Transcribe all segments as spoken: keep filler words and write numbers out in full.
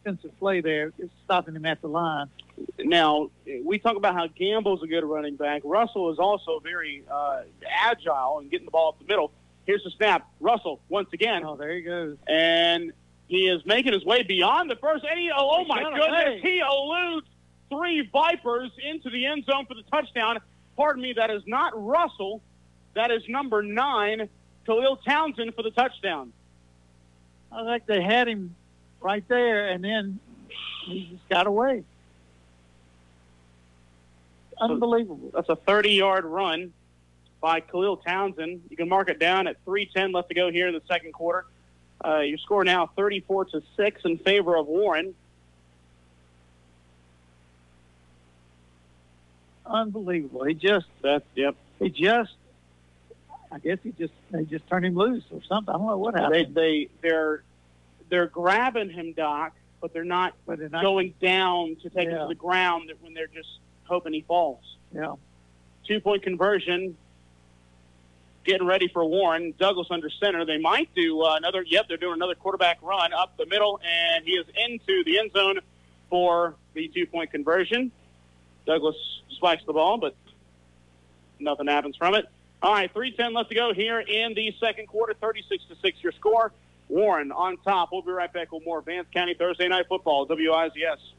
defensive play there, is stopping him at the line. Now, we talk about how Gamble's a good running back. Russell is also very uh, agile and getting the ball up the middle. Here's the snap. Russell, once again. Oh, there he goes. And he is making his way beyond the first. And he, oh, oh my goodness, he eludes three Vipers into the end zone for the touchdown. Pardon me, that is not Russell. That is number nine, Khalil Townsend, for the touchdown. I think they had him right there, and then he just got away. Unbelievable. That's a thirty-yard run by Khalil Townsend. You can mark it down at three ten left to go here in the second quarter. Uh, your score now thirty-four to six in favor of Warren. Unbelievable. He just, That's, yep. he just, I guess he just, they just turned him loose or something. I don't know what happened. They, they, they're, they're grabbing him, Doc, but they're not, But they're not going down to take Yeah. him to the ground when they're just hoping he falls. Yeah. Two-point conversion, getting ready for Warren. Douglas under center. They might do uh, another, yep, they're doing another quarterback run up the middle, and he is into the end zone for the two-point conversion. Douglas spikes the ball, but nothing happens from it. All right, three ten left to go here in the second quarter, thirty-six to six your score. Warren on top. We'll be right back with more Vance County Thursday Night Football, W I Z S.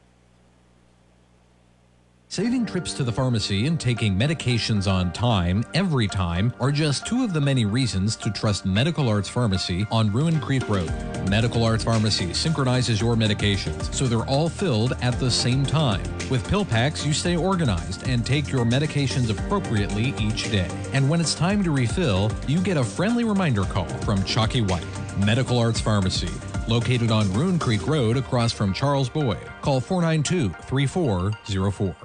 Saving trips to the pharmacy and taking medications on time, every time, are just two of the many reasons to trust Medical Arts Pharmacy on Ruin Creek Road. Medical Arts Pharmacy synchronizes your medications so they're all filled at the same time. With pill packs, you stay organized and take your medications appropriately each day. And when it's time to refill, you get a friendly reminder call from Chalky White. Medical Arts Pharmacy, located on Ruin Creek Road across from Charles Boyd. Call four nine two, three four zero four.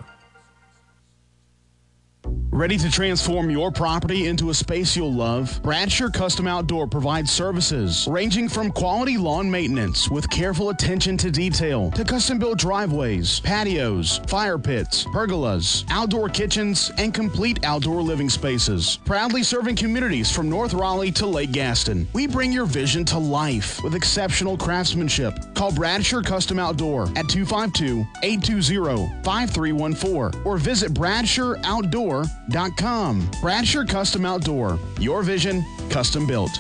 Ready to transform your property into a space you'll love? Bradshaw Custom Outdoor provides services ranging from quality lawn maintenance with careful attention to detail to custom-built driveways, patios, fire pits, pergolas, outdoor kitchens, and complete outdoor living spaces. Proudly serving communities from North Raleigh to Lake Gaston, we bring your vision to life with exceptional craftsmanship. Call Bradshaw Custom Outdoor at two five two, eight two zero, five three one four or visit bradshaw outdoor dot com. Bradshaw Custom Outdoor. Your vision, custom built.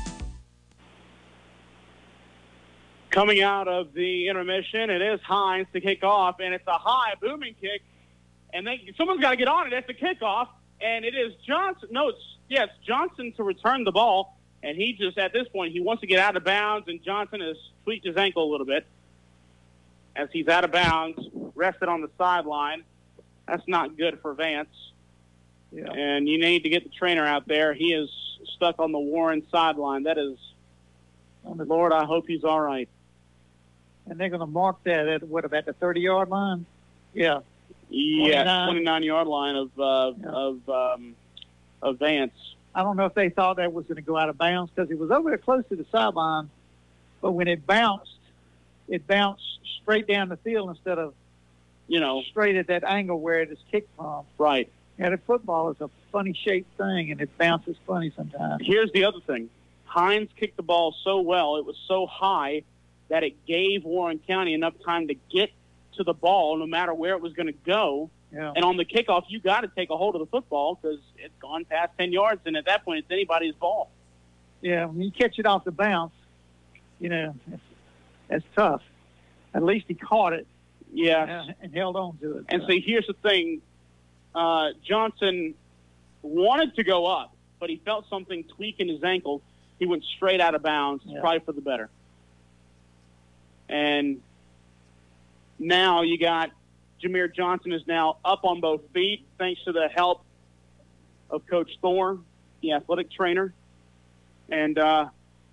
Coming out of the intermission, it is Hines to kick off, and it's a high booming kick, and they, someone's got to get on it. That's the kickoff, and it is Johnson. No, it's yes, Johnson to return the ball, and he just at this point he wants to get out of bounds, and Johnson has tweaked his ankle a little bit as he's out of bounds, rested on the sideline. That's not good for Vance. Yeah. And you need to get the trainer out there. He is stuck on the Warren sideline. That is, Lord, I hope he's all right. And they're going to mark that at, what, about the thirty-yard line? Yeah. Yeah, twenty-nine-yard line of uh, Yeah. of um, of Vance. I don't know if they thought that was going to go out of bounds because it was over there close to the sideline, but when it bounced, it bounced straight down the field instead of, You know, straight at that angle where it is kicked from. right. And the football is a funny-shaped thing, and it bounces funny sometimes. Here's the other thing. Hines kicked the ball so well, it was so high that it gave Warren County enough time to get to the ball no matter where it was going to go. Yeah. And on the kickoff, you got to take a hold of the football because it's gone past ten yards, and at that point, it's anybody's ball. Yeah, when you catch it off the bounce, you know, it's, it's tough. At least he caught it. Yes. uh, and held on to it. And see, here's the thing. Uh, Johnson wanted to go up, but he felt something tweak in his ankle. He went straight out of bounds, Yeah. probably for the better. And now you got Jameer Johnson is now up on both feet thanks to the help of Coach Thor, the athletic trainer. And uh,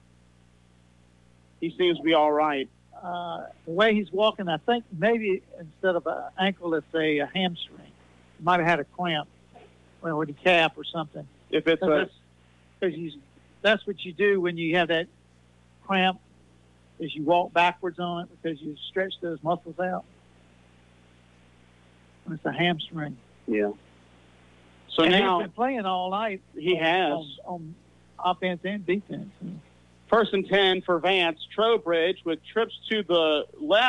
he seems to be all right. Uh, the way he's walking, I think maybe instead of an ankle, it's a, a hamstring. He might have had a clamp, well, with a calf or something. If it's a, Because you, that's what you do when you have that cramp, is you walk backwards on it because you stretch those muscles out. And it's a hamstring. yeah. So And now he's been playing all night. he on, has. on, on offense and defense. First and ten for Vance. Trowbridge with trips to the left.